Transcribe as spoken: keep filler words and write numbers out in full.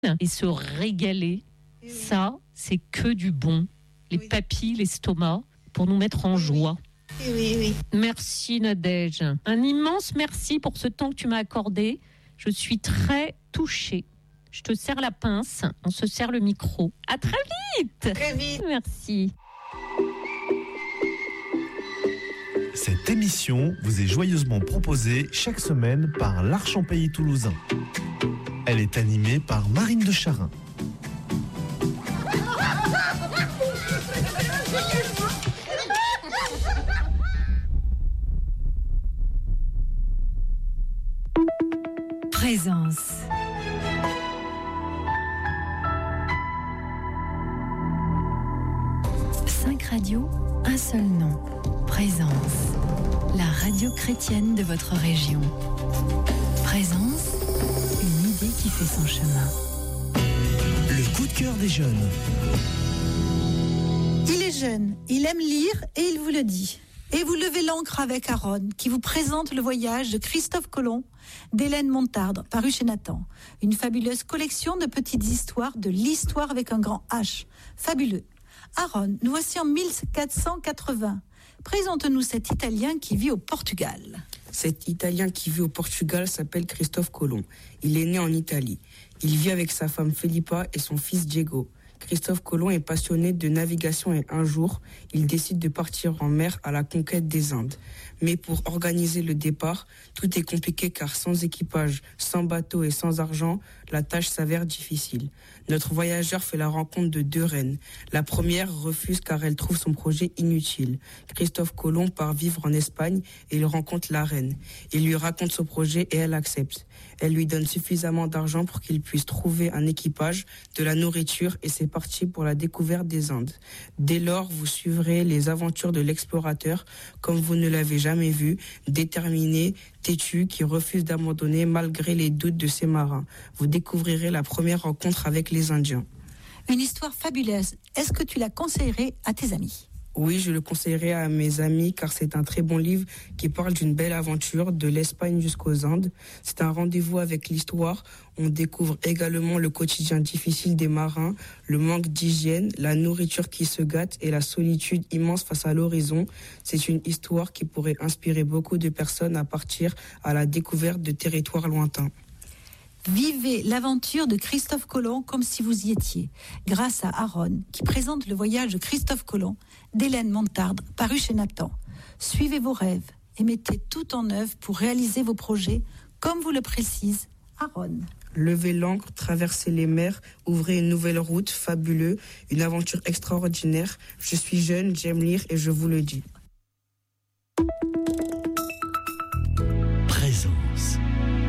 et se régaler. Oui. Ça, c'est que du bon. Les oui. papilles, l'estomac, pour nous mettre en oui. joie. Oui, oui, oui. Merci Nadège. Un immense merci pour ce temps que tu m'as accordé. Je suis très touchée. Je te serre la pince, on se serre le micro. À très vite. Très vite. Merci. Cette émission vous est joyeusement proposée chaque semaine par l'Arche en Pays Toulousain. Elle est animée par Marine de Charin. Présence. Cinq radios, un seul nom. Présence. La radio chrétienne de votre région. Présence, une idée qui fait son chemin. Le coup de cœur des jeunes. Il est jeune, il aime lire et il vous le dit. Et vous levez l'ancre avec Aaron, qui vous présente le voyage de Christophe Colomb, d'Hélène Montardre, paru chez Nathan. Une fabuleuse collection de petites histoires, de l'histoire avec un grand H. Fabuleux. Aaron, nous voici en mille quatre cent quatre-vingts. Présente-nous cet Italien qui vit au Portugal. Cet Italien qui vit au Portugal s'appelle Christophe Colomb. Il est né en Italie. Il vit avec sa femme Felipa et son fils Diego. Christophe Colomb est passionné de navigation et un jour, il décide de partir en mer à la conquête des Indes. Mais pour organiser le départ, tout est compliqué car sans équipage, sans bateau et sans argent, la tâche s'avère difficile. Notre voyageur fait la rencontre de deux reines. La première refuse car elle trouve son projet inutile. Christophe Colomb part vivre en Espagne et il rencontre la reine. Il lui raconte son projet et elle accepte. Elle lui donne suffisamment d'argent pour qu'il puisse trouver un équipage, de la nourriture et c'est parti pour la découverte des Indes. Dès lors, vous suivrez les aventures de l'explorateur comme vous ne l'avez jamais vu, déterminé, têtu, qui refuse d'abandonner malgré les doutes de ses marins. Vous découvrirez la première rencontre avec les Indiens. Une histoire fabuleuse. Est-ce que tu la conseillerais à tes amis ? Oui, je le conseillerais à mes amis car c'est un très bon livre qui parle d'une belle aventure de l'Espagne jusqu'aux Indes. C'est un rendez-vous avec l'histoire. On découvre également le quotidien difficile des marins, le manque d'hygiène, la nourriture qui se gâte et la solitude immense face à l'horizon. C'est une histoire qui pourrait inspirer beaucoup de personnes à partir à la découverte de territoires lointains. Vivez l'aventure de Christophe Colomb comme si vous y étiez, grâce à Aaron, qui présente le voyage de Christophe Colomb, d'Hélène Montardre, paru chez Nathan. Suivez vos rêves et mettez tout en œuvre pour réaliser vos projets, comme vous le précise Aaron. Levez l'ancre, traversez les mers, ouvrez une nouvelle route, fabuleux, une aventure extraordinaire. Je suis jeune, j'aime lire et je vous le dis.